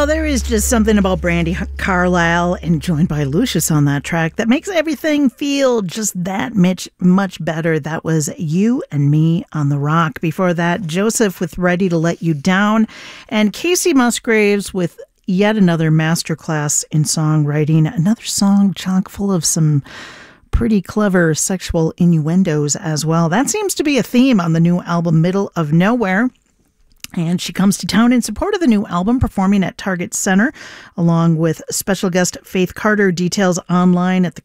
there is just something about Brandi Carlile and joined by Lucius on that track that makes everything feel just that much better. That was You and Me on the Rock. Before that, Joseph with Ready to Let You Down, and Casey Musgraves with yet another masterclass in songwriting. Another song chock full of some pretty clever sexual innuendos as well. That seems to be a theme on the new album Middle of Nowhere. And she comes to town in support of the new album, performing at Target Center, along with special guest Faith Carter. Details online at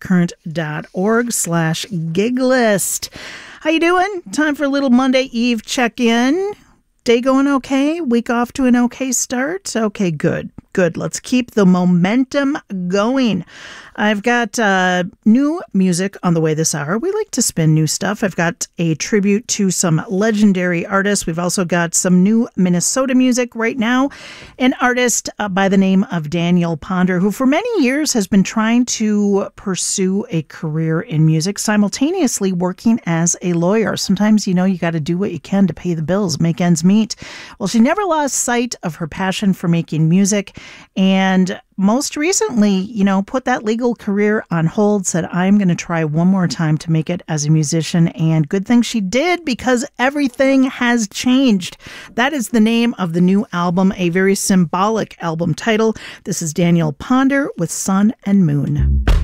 thecurrent.org/giglist. How you doing? Time for a little Monday Eve check-in. Day going okay? Week off to an okay start? Okay, good. Let's keep the momentum going. I've got new music on the way this hour. We like to spin new stuff. I've got a tribute to some legendary artists. We've also got some new Minnesota music right now. An artist by the name of Daniel Ponder, who for many years has been trying to pursue a career in music, simultaneously working as a lawyer. Sometimes, you got to do what you can to pay the bills, make ends meet. Well, she never lost sight of her passion for making music, and most recently, put that legal career on hold, said, I'm going to try one more time to make it as a musician. And good thing she did, because everything has changed. That is the name of the new album, a very symbolic album title. This is Daniel Ponder with Sun and Moon.